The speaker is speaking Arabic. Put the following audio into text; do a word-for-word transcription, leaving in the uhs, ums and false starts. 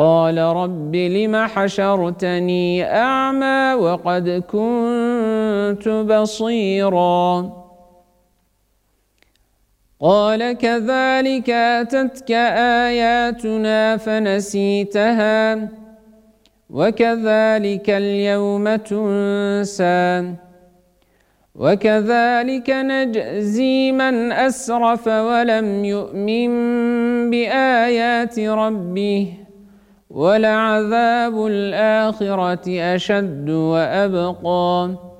قال رب لم حشرتني أعمى وقد كنت بصيرا قال كذلك أتتك آياتنا فنسيتها وكذلك اليوم تنسى وكذلك نجزي من أسرف ولم يؤمن بآيات ربه ولعذاب الآخرة أشد وأبقى